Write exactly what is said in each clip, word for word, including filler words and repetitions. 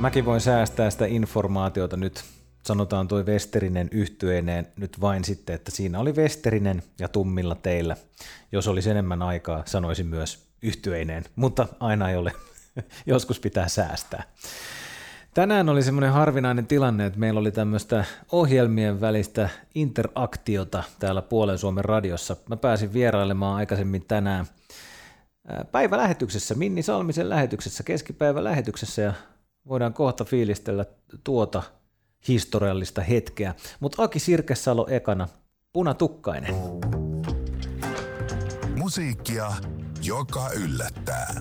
Mäkin voin säästää sitä informaatiota nyt, sanotaan toi Westerinen yhtyeineen nyt vain sitten, että siinä oli Westerinen ja Tummilla teillä. Jos olisi enemmän aikaa, sanoisin myös yhtyeineen, mutta aina ei ole. Joskus pitää säästää. Tänään oli semmoinen harvinainen tilanne, että meillä oli tämmöistä ohjelmien välistä interaktiota täällä Puolen Suomen radiossa. Mä pääsin vierailemaan aikaisemmin tänään päivälähetyksessä, Minni Salmisen lähetyksessä, keskipäivälähetyksessä, ja voidaan kohta fiilistellä tuota historiallista hetkeä. Mutta Aki Sirkesalo ekana, Punatukkainen. Musiikkia, joka yllättää.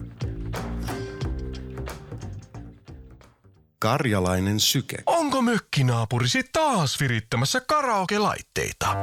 Karjalainen syke. Onko mökkinaapurisi taas virittämässä karaoke-laitteita?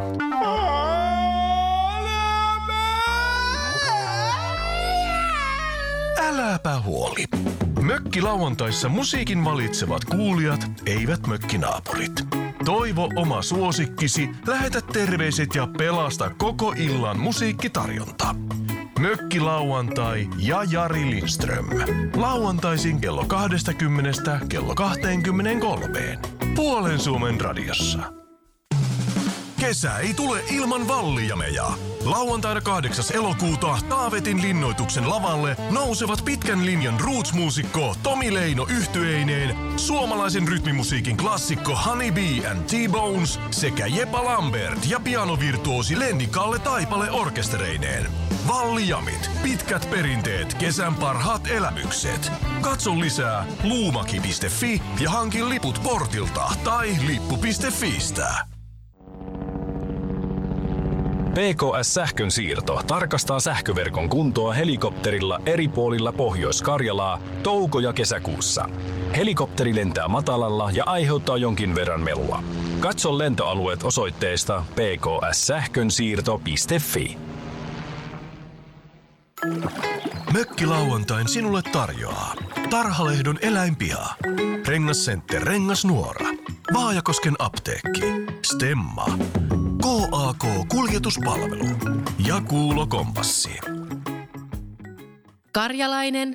Äläpä huoli. Mökkilauantaissa musiikin valitsevat kuulijat, eivät mökkinaapurit. Toivo oma suosikkisi, lähetä terveiset ja pelasta koko illan musiikkitarjonta. Mökkilauantai ja Jari Lindström. Lauantaisin kello kaksikymmentä kello kaksikymmentäkolme. Puolen Suomen radiossa. Kesä ei tule ilman vallijameja. Lauantaina kahdeksas elokuuta Taavetin linnoituksen lavalle nousevat pitkän linjan roots-muusikko Tomi Leino yhtyeineen, suomalaisen rytmimusiikin klassikko Honey Bee and T-Bones sekä Jepa Lambert ja pianovirtuosi Lenni Kalle Taipale orkestereineen. Vallijamit, pitkät perinteet, kesän parhaat elämykset. Katso lisää luumaki piste fi ja hankin liput portilta tai lippu piste fiistä. P K S-sähkön siirto tarkastaa sähköverkon kuntoa helikopterilla eri puolilla Pohjois-Karjalaa touko- ja kesäkuussa. Helikopteri lentää matalalla ja aiheuttaa jonkin verran melua. Katso lentoalueet osoitteesta p k s sähkönsiirto piste fi. Mökkilauantain sinulle tarjoaa Tarhalehdon eläinpiha, Rengascenter Rengasnuora, Vaajakosken apteekki, Stemma, K A K-kuljetuspalvelu ja Kuulo Kompassi. Karjalainen